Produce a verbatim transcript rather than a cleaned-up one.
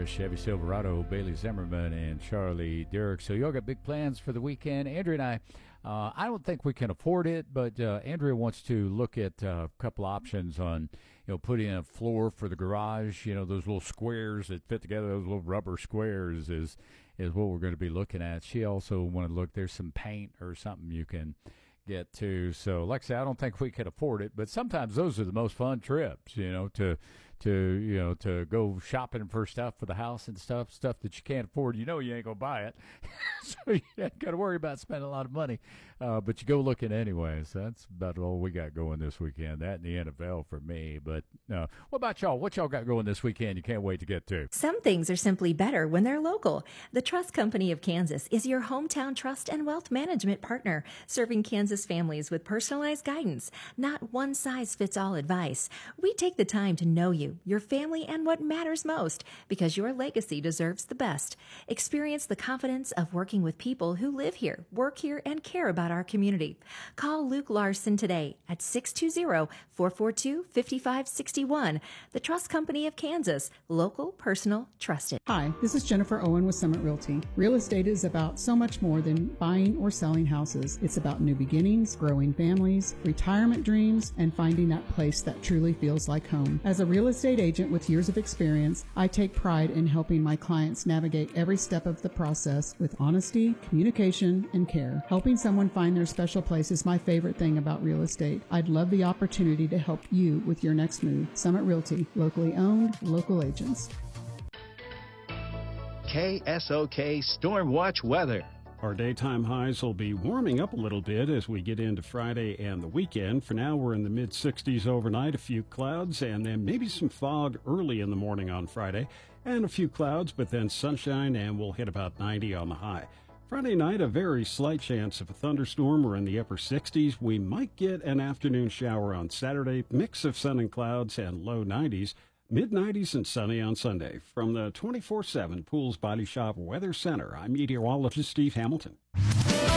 Chevy Silverado, Bailey Zimmerman, and Charlie Derrick. So y'all got big plans for the weekend. Andrea and I, uh, I don't think we can afford it, but uh, Andrea wants to look at uh, a couple options on, you know, putting a floor for the garage. You know, those little squares that fit together, those little rubber squares is is what we're going to be looking at. She also wanted to look, there's some paint or something you can get to. So like I said, I don't think we could afford it, but sometimes those are the most fun trips, you know, to to you know to go shopping for stuff for the house and stuff stuff that you can't afford. You know you ain't gonna buy it. So you ain't got to worry about spending a lot of money, uh, but you go looking anyway. So that's about all we got going this weekend. That and the N F L for me. But uh, what about y'all? What y'all got going this weekend you can't wait to get to? Some things are simply better when they're local. The Trust Company of Kansas is your hometown trust and wealth management partner, serving Kansas families with personalized guidance, not one-size-fits-all advice. We take the time to know you, your family, and what matters most, because your legacy deserves the best. Experience the confidence of working with people who live here, work here, and care about our community. Call Luke Larson today at six two zero, four four two, five five six one. The Trust Company of Kansas, local, personal, trusted. Hi, this is Jennifer Owen with Summit Realty. Real estate is about so much more than buying or selling houses. It's about new beginnings, growing families, retirement dreams, and finding that place that truly feels like home. As a real estate agent with years of experience, I take pride in helping my clients navigate every step of the process with honesty, communication, and care. Helping someone find their special place is my favorite thing about real estate. I'd love the opportunity to help you with your next move. Summit Realty, locally owned, local agents. K S O K Storm Watch weather. Our daytime highs will be warming up a little bit as we get into Friday and the weekend. For now, we're in the mid sixties overnight, a few clouds, and then maybe some fog early in the morning on Friday, and a few clouds, but then sunshine, and we'll hit about ninety on the high. Friday night, a very slight chance of a thunderstorm. We're in the upper sixties. We might get an afternoon shower on Saturday, mix of sun and clouds, and low nineties. mid nineties and sunny on Sunday. From the twenty-four seven Pools Body Shop Weather Center, I'm meteorologist Steve Hamilton.